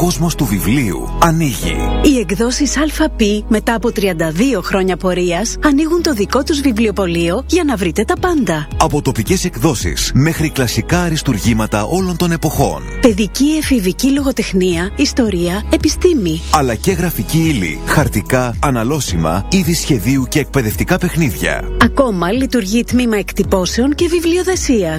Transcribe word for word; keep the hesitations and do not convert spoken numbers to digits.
κόσμος του βιβλίου ανοίγει. Οι εκδόσεις ΑΠ μετά από τριάντα δύο χρόνια πορείας ανοίγουν το δικό τους βιβλιοπωλείο για να βρείτε τα πάντα. Από τοπικές εκδόσεις μέχρι κλασικά αριστουργήματα όλων των εποχών. Παιδική, εφηβική λογοτεχνία, ιστορία, επιστήμη. Αλλά και γραφική ύλη, χαρτικά, αναλώσιμα, είδη σχεδίου και εκπαιδευτικά παιχνίδια. Ακόμα λειτουργεί τμήμα εκτυπώσεων και βιβλιοδεσίας.